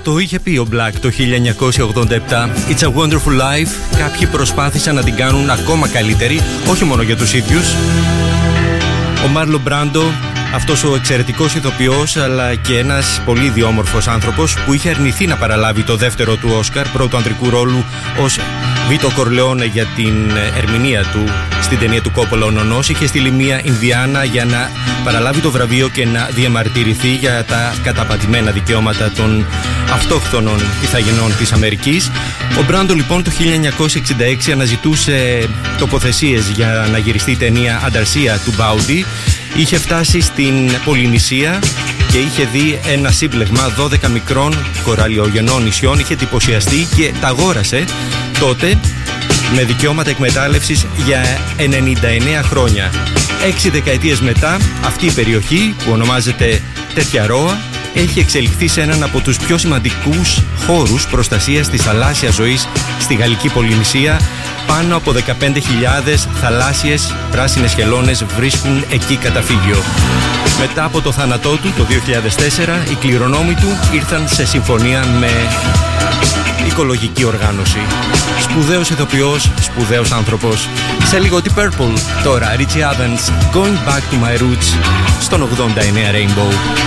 Το είχε πει ο Black το 1987. It's a Wonderful Life. Κάποιοι προσπάθησαν να την κάνουν ακόμα καλύτερη, όχι μόνο για τους ίδιους. Ο Μάρλον Μπράντο, αυτός ο εξαιρετικός ηθοποιός αλλά και ένας πολύ ιδιόμορφος άνθρωπος που είχε αρνηθεί να παραλάβει το δεύτερο του Όσκαρ πρώτου ανδρικού ρόλου ως Βίτο Κορλεόνε για την ερμηνεία του στην ταινία του Κόπολα ο Νονός, είχε στείλει μία Ινδιάνα για να παραλάβει το βραβείο και να διαμαρτυρηθεί για τα καταπατημένα δικαιώματα των αυτόχθονων ηθαγενών της Αμερικής. Ο Μπράντο λοιπόν το 1966 αναζητούσε τοποθεσίες για να γυριστεί η ταινία Ανταρσία του Μπάουντι. Είχε φτάσει στην Πολυνησία και είχε δει ένα σύμπλεγμα 12 μικρών κοραλιογενών νησιών, είχε εντυπωσιαστεί και τα αγόρασε τότε με δικαιώματα εκμετάλλευσης για 99 χρόνια. 6 δεκαετίες μετά αυτή η περιοχή που ονομάζεται Τετιαρόα έχει εξελιχθεί σε έναν από τους πιο σημαντικούς χώρους προστασίας της θαλάσσιας ζωής στη Γαλλική Πολυνησία. Πάνω από 15.000 θαλάσσιες πράσινες χελώνες βρίσκουν εκεί καταφύγιο. Μετά από το θάνατό του το 2004, οι κληρονόμοι του ήρθαν σε συμφωνία με οικολογική οργάνωση. Σπουδαίος ηθοποιός, σπουδαίος άνθρωπος. Σε λίγο τι Purple, τώρα Richie Havens, Going Back to My Roots, στον 89 Rainbow.